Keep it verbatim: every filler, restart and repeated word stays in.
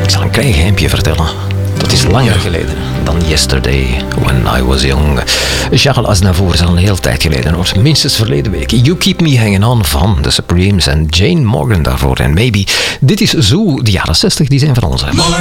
Ik zal een klein geheimpje vertellen. Dat is langer geleden dan Yesterday, When I Was Young. Charles Aznavour is al een hele tijd geleden, hoor. Minstens verleden week. You Keep Me Hanging On van The Supremes en Jane Morgan daarvoor. En Maybe. Dit is zo de jaren zestig, die zijn van ons. Hè.